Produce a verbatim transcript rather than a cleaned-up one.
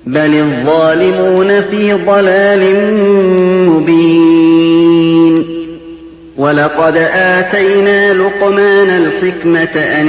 بل الظالمون في ضلال مبين ولقد آتينا لقمان الحكمة أن